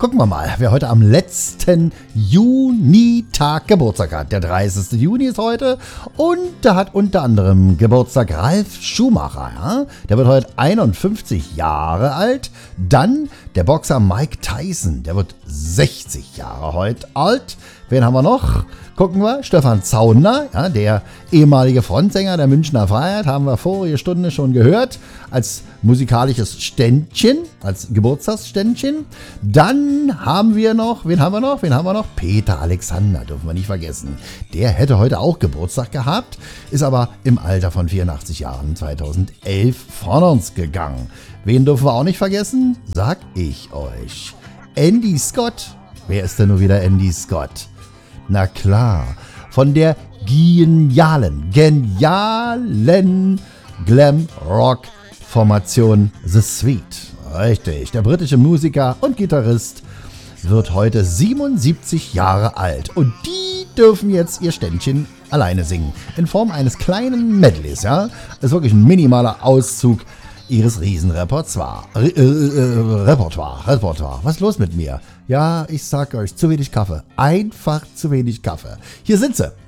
Gucken wir mal, wer heute am letzten Junitag Geburtstag hat. Der 30. Juni ist heute und da hat unter anderem Geburtstag Ralf Schumacher. Ja? Der wird heute 51 Jahre alt. Dann der Boxer Mike Tyson, der wird 60 Jahre heute alt. Wen haben wir noch? Gucken wir, Stefan Zauner, ja, der ehemalige Frontsänger der Münchner Freiheit, haben wir vorige Stunde schon gehört, als musikalisches Ständchen, als Geburtstagsständchen. Dann haben wir noch, wen haben wir noch? Peter Alexander, dürfen wir nicht vergessen. Der hätte heute auch Geburtstag gehabt, ist aber im Alter von 84 Jahren 2011 von uns gegangen. Wen dürfen wir auch nicht vergessen? Sag ich euch. Andy Scott. Wer ist denn nur wieder Andy Scott? Na klar, von der genialen Glam-Rock-Formation The Sweet. Richtig, der britische Musiker und Gitarrist wird heute 77 Jahre alt. Und die dürfen jetzt ihr Ständchen alleine singen. In Form eines kleinen Medleys, ja. Das ist wirklich ein minimaler Auszug ihres Riesenrepertoire. Repertoire. Was ist los mit mir? Ja, ich sag euch, zu wenig Kaffee. Einfach zu wenig Kaffee. Hier sind sie.